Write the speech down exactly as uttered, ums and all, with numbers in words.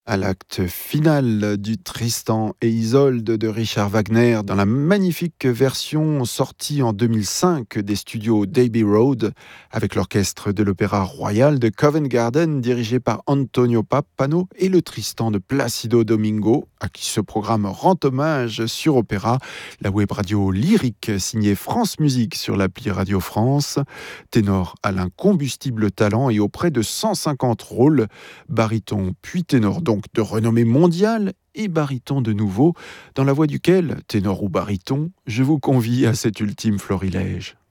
À l'acte final du Tristan et Isolde de Richard Wagner dans la magnifique version sortie en deux mille cinq des studios d'Abbey Road avec l'orchestre de l'Opéra Royal de Covent Garden dirigé par Antonio Pappano et le Tristan de Placido Domingo à qui ce programme rend hommage sur Opéra, la web radio lyrique signée France Musique sur l'appli Radio France. Ténor à l'incombustible talent et auprès de cent cinquante rôles, baryton puis ténor donc de renommée mondiale et baryton de nouveau, dans la voix duquel, ténor ou baryton, je vous convie à cet ultime florilège.